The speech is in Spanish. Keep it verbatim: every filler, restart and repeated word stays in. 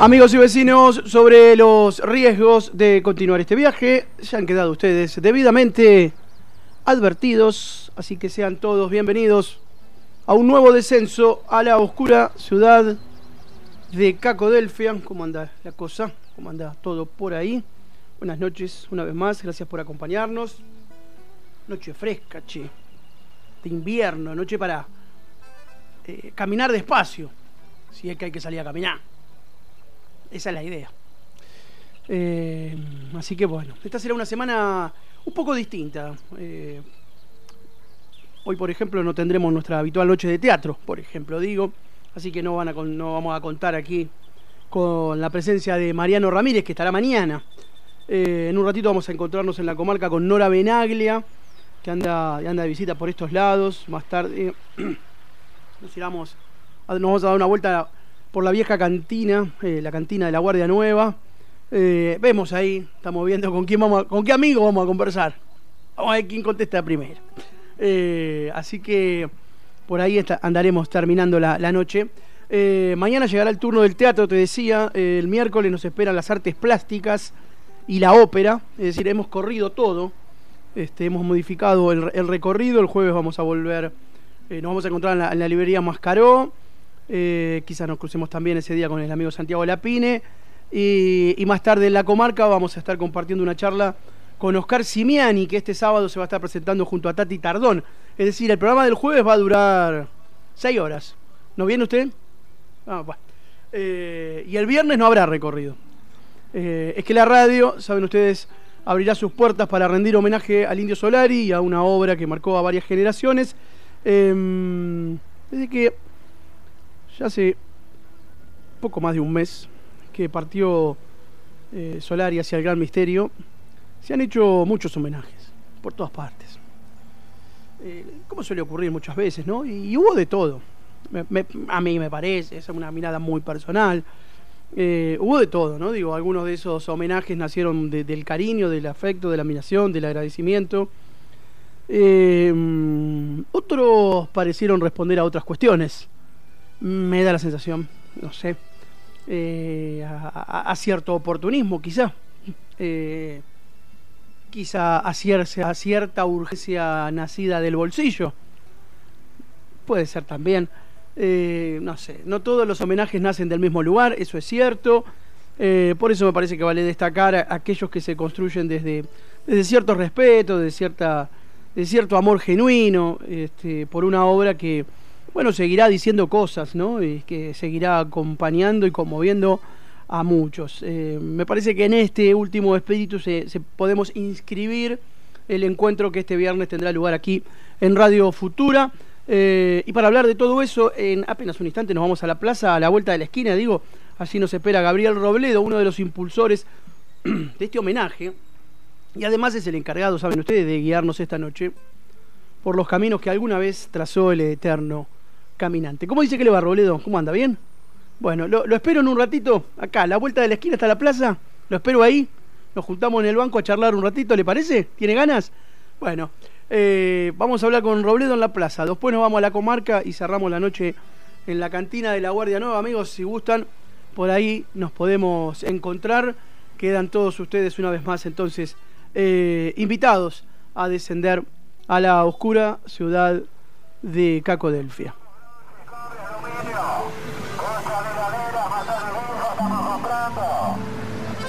Amigos y vecinos, sobre los riesgos de continuar este viaje, se han quedado ustedes debidamente advertidos, así que sean todos bienvenidos a un nuevo descenso a la oscura ciudad de Cacodelfia. ¿Cómo anda la cosa? ¿Cómo anda todo por ahí? Buenas noches, una vez más, gracias por acompañarnos. Noche fresca, che, de invierno, noche para eh, caminar despacio, si es que hay que salir a caminar. Esa es la idea. Eh, así que bueno, esta será una semana un poco distinta. Eh, hoy, por ejemplo, no tendremos nuestra habitual noche de teatro, por ejemplo, digo. Así que no, van a, no vamos a contar aquí con la presencia de Mariano Ramírez, que estará mañana. Eh, en un ratito vamos a encontrarnos en la comarca con Nora Benaglia, que anda, anda de visita por estos lados. Más tarde nos iremos, nos vamos a dar una vuelta por la vieja cantina, eh, la cantina de la Guardia Nueva. Eh, vemos ahí, estamos viendo con quién vamos a, con qué amigo vamos a conversar. Vamos a ver quién contesta primero. Eh, así que por ahí está, andaremos terminando la, la noche. Eh, mañana llegará el turno del teatro, te decía. Eh, el miércoles nos esperan las artes plásticas y la ópera. Es decir, hemos corrido todo. Este, hemos modificado el, el recorrido. El jueves vamos a volver, eh, nos vamos a encontrar en la, en la librería Mascaró. Eh, quizás nos crucemos también ese día con el amigo Santiago Lapine. Y, y más tarde en la comarca vamos a estar compartiendo una charla con Oscar Simiani, que este sábado se va a estar presentando junto a Tati Tardón. Es decir, el programa del jueves va a durar seis horas. ¿No viene usted? Ah, bueno. Eh, y el viernes no habrá recorrido. Eh, es que la radio, saben ustedes, abrirá sus puertas para rendir homenaje al Indio Solari y a una obra que marcó a varias generaciones. Eh, desde que ya hace poco más de un mes que partió eh, Solari hacia el Gran Misterio, se han hecho muchos homenajes por todas partes. Eh, como suele ocurrir muchas veces, ¿no? Y, y hubo de todo. Me, me, a mí me parece, es una mirada muy personal. Eh, hubo de todo, ¿no? Digo, algunos de esos homenajes nacieron de, del cariño, del afecto, de la admiración, del agradecimiento. Eh, otros parecieron responder a otras cuestiones. Me da la sensación, no sé, eh, a, a, a cierto oportunismo, quizá. Eh, quizá a, cier a cierta urgencia nacida del bolsillo. Puede ser también. Eh, no sé, no todos los homenajes nacen del mismo lugar, eso es cierto. Eh, por eso me parece que vale destacar a aquellos que se construyen desde, desde cierto respeto, de, cierta, de cierto amor genuino, este, por una obra que, bueno, seguirá diciendo cosas, ¿no? Y que seguirá acompañando y conmoviendo a muchos. Eh, me parece que en este último espíritu se, se podemos inscribir el encuentro que este viernes tendrá lugar aquí en Radio Futura. Eh, y para hablar de todo eso, en apenas un instante nos vamos a la plaza, a la vuelta de la esquina, digo, allí nos espera Gabriel Robledo, uno de los impulsores de este homenaje, y además es el encargado, saben ustedes, de guiarnos esta noche por los caminos que alguna vez trazó el eterno caminante. ¿Cómo dice que le va, Robledo? ¿Cómo anda? ¿Bien? Bueno, lo, lo espero en un ratito, acá, a la vuelta de la esquina está la plaza, lo espero ahí, nos juntamos en el banco a charlar un ratito, ¿le parece? ¿Tiene ganas? Bueno, eh, vamos a hablar con Robledo en la plaza, después nos vamos a la comarca y cerramos la noche en la cantina de la Guardia Nueva. Amigos, si gustan, por ahí nos podemos encontrar, quedan todos ustedes una vez más entonces eh, invitados a descender a la oscura ciudad de Cacodelfia.